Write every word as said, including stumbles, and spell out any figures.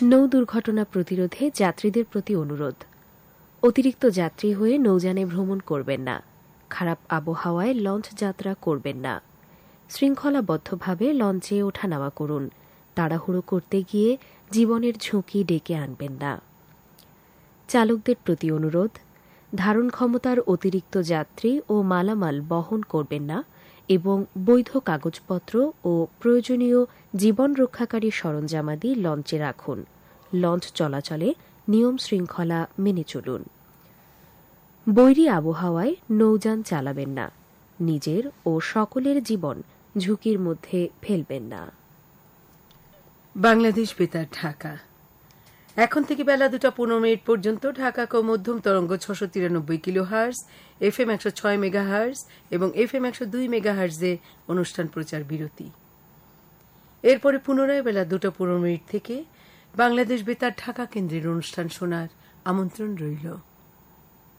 নৌ দুর্ঘটনা প্রতিরোধে যাত্রীদের প্রতি অনুরোধ। অতিরিক্ত যাত্রী হয়ে নৌযানে ভ্রমণ করবেন না। খারাপ আবহাওয়ায় লঞ্চ যাত্রা করবেন না। শৃঙ্খলাবদ্ধভাবে লঞ্চে ওঠানামা করুন। তাড়াহুড়ো করতে গিয়ে জীবনের ঝুঁকি ডেকে আনবেন না। চালকদের প্রতি অনুরোধ, ধারণ ক্ষমতার অতিরিক্ত যাত্রী ও মালামাল বহন করবেন না এবং বৈধ কাগজপত্র ও প্রয়োজনীয় জীবন রক্ষাকারী সরঞ্জামাদি লঞ্চে রাখুন। লঞ্চ চলাচলে নিয়ম শৃঙ্খলা মেনে চলুন। বৈরী আবহাওয়ায় নৌযান চালাবেন না। নিজের ও সকলের জীবন ঝুঁকির মধ্যে ফেলবেন না। বাংলাদেশ বেতার, ঢাকা। এখন থেকে বেলা দুটা পনেরো মিনিট পর্যন্ত ঢাকা ও মধ্যম তরঙ্গ ছশো তিরানব্বই কিলো হার্জ, এফ এম একশো ছয় মেগা হার্জ এবং এফ এম একশো দুই মেগা হার্জে অনুষ্ঠান প্রচার বিরতি। এরপরে পুনরায় বেলা দুটা পনেরো মিনিট থেকে বাংলাদেশ বেতার ঢাকা কেন্দ্রের অনুষ্ঠান শোনার আমন্ত্রণ রইল।